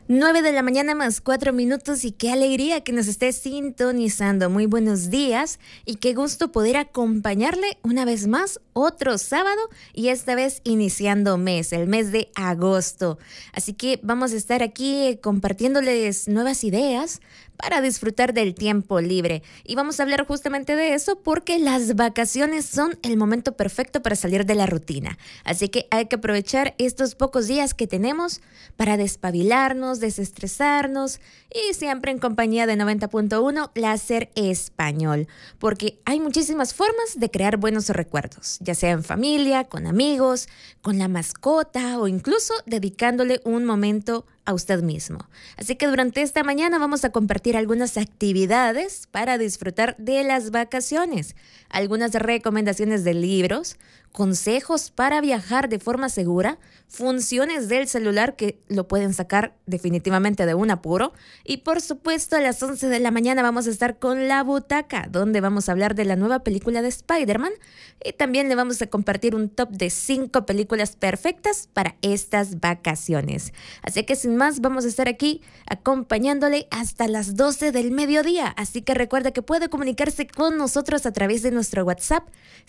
9 de la mañana más 4 minutos y qué alegría que nos esté sintonizando. Muy buenos días y qué gusto poder acompañarle una vez más otro sábado y esta vez iniciando el mes de agosto. Así que vamos a estar aquí compartiéndoles nuevas ideas para disfrutar del tiempo libre. Y vamos a hablar justamente de eso porque las vacaciones son el momento perfecto para salir de la rutina. Así que hay que aprovechar estos pocos días que tenemos para despabilarnos, desestresarnos y siempre en compañía de 90.1 Láser Español. Porque hay muchísimas formas de crear buenos recuerdos, ya sea en familia, con amigos, con la mascota o incluso dedicándole un momento a usted mismo. Así que durante esta mañana vamos a compartir algunas actividades para disfrutar de las vacaciones, algunas recomendaciones de libros, consejos para viajar de forma segura, funciones del celular que lo pueden sacar definitivamente de un apuro y por supuesto a las 11 de la mañana vamos a estar con La Butaca, donde vamos a hablar de la nueva película de Spider-Man y también le vamos a compartir un top de 5 películas perfectas para estas vacaciones. Así que sin más vamos a estar aquí acompañándole hasta las 12 del mediodía, así que recuerda que puede comunicarse con nosotros a través de nuestro WhatsApp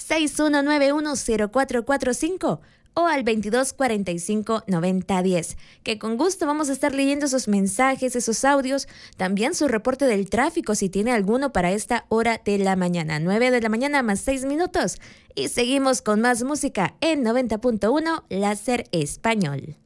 61910445 o al 2245-9010, que con gusto vamos a estar leyendo esos mensajes, esos audios, también su reporte del tráfico si tiene alguno para esta hora de la mañana, 9 de la mañana más 6 minutos, y seguimos con más música en 90.1 Láser Español.